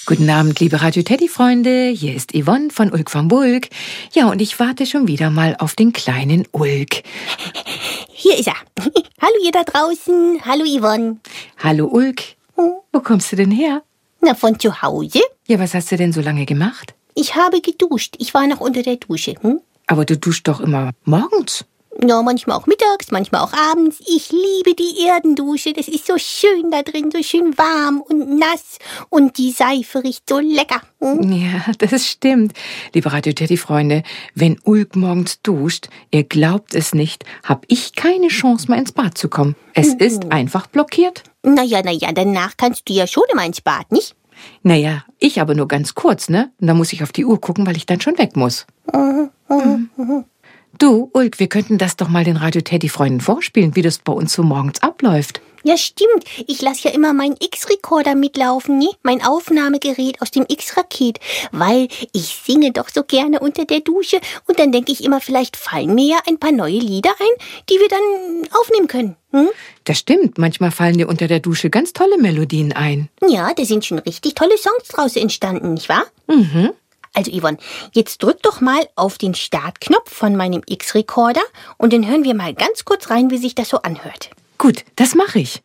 Guten Abend, liebe Radio-Teddy-Freunde. Hier ist Yvonne von Ulk von Bulk. Ja, und ich warte schon wieder mal auf den kleinen Ulk. Hier ist er. Hallo ihr da draußen. Hallo Yvonne. Hallo Ulk. Wo kommst du denn her? Na, von zu Hause. Ja, was hast du denn so lange gemacht? Ich habe geduscht. Ich war noch unter der Dusche. Aber du duschst doch immer morgens. Ja, manchmal auch mittags, manchmal auch abends. Ich liebe die Erdendusche. Das ist so schön da drin, so schön warm und nass. Und die Seife riecht so lecker. Ja, das stimmt. Liebe Radio-Teddy-Freunde, wenn Ulk morgens duscht, ihr glaubt es nicht, hab ich keine Chance mehr ins Bad zu kommen. Es ist einfach blockiert. Naja, danach kannst du ja schon immer ins Bad, nicht? Naja, ich aber nur ganz kurz, ne? Und da muss ich auf die Uhr gucken, weil ich dann schon weg muss. Du, Ulk, wir könnten das doch mal den Radio-Teddy-Freunden vorspielen, wie das bei uns so morgens abläuft. Ja, stimmt. Ich lasse ja immer meinen X-Recorder mitlaufen, ne? Mein Aufnahmegerät aus dem X-Raket. Weil ich singe doch so gerne unter der Dusche. Und dann denke ich immer, vielleicht fallen mir ja ein paar neue Lieder ein, die wir dann aufnehmen können. Das stimmt. Manchmal fallen dir unter der Dusche ganz tolle Melodien ein. Ja, da sind schon richtig tolle Songs draus entstanden, nicht wahr? Also Yvonne, jetzt drück doch mal auf den Startknopf von meinem X-Recorder und dann hören wir mal ganz kurz rein, wie sich das so anhört. Gut, das mache ich.